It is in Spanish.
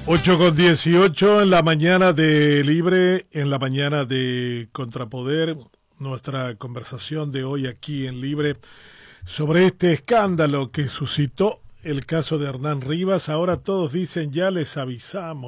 8:18 en la mañana de Libre, en la mañana de Contrapoder, nuestra conversación de hoy aquí en Libre sobre este escándalo que suscitó el caso de Hernán Rivas. Ahora todos dicen, ya les avisamos.